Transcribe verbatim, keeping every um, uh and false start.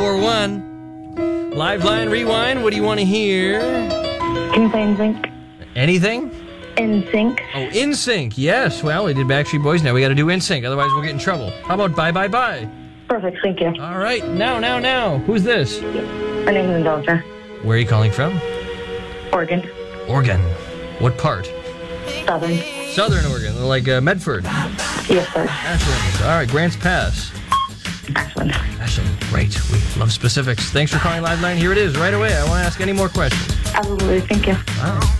four one. Live line rewind. What do you want to hear? Can you play N Sync? Anything? N Sync. Oh, N Sync. Yes. Well, we did Backstreet Boys. Now we got to do N Sync. Otherwise, we'll get in trouble. How about Bye Bye Bye? Perfect, thank you. All right. Now, now, now. Who's this? My name is Indulger. Where are you calling from? Oregon. Oregon. What part? Southern. Southern Oregon, like uh, Medford. Yes, sir. Ashland. All right. Grants Pass. Ashland. Ashland. Great. We love specifics. Thanks for calling Live Line. Here it is right away. I want to ask any more questions. Absolutely, thank you. Wow.